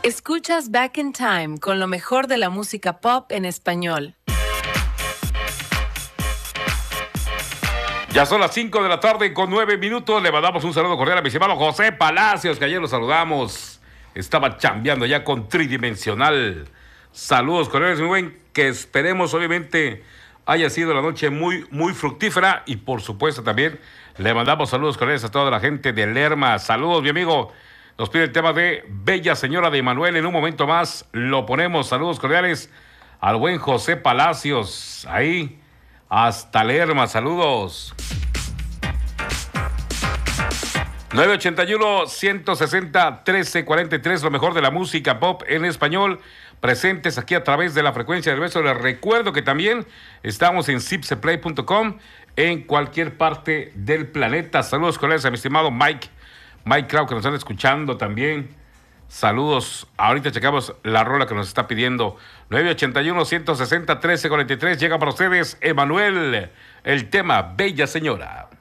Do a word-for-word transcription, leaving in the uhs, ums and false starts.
Escuchas Back in Time con lo mejor de la música pop en español. Ya son las cinco de la tarde con nueve minutos. Le mandamos un saludo cordial a mi estimado José Palacios, que ayer lo saludamos. Estaba chambeando ya con Tridimensional. Saludos cordiales, muy buen. Que esperemos, obviamente, haya sido la noche muy, muy fructífera. Y por supuesto también le mandamos saludos cordiales a toda la gente de Lerma. Saludos, mi amigo. Nos pide el tema de Bella Señora de Manuel. En un momento más lo ponemos. Saludos cordiales al buen José Palacios. Ahí, hasta Lerma. Saludos. nueve ochenta y uno, ciento sesenta, trece cuarenta y tres, lo mejor de la música pop en español, presentes aquí a través de la frecuencia del beso. Les recuerdo que también estamos en zipseplay punto com en cualquier parte del planeta. Saludos cordiales a mi estimado Mike, Mike Crow, que nos están escuchando también. Saludos. Ahorita checamos la rola que nos está pidiendo. nueve ochenta y uno, ciento sesenta, trece cuarenta y tres. Llega para ustedes Emanuel, el tema Bella Señora.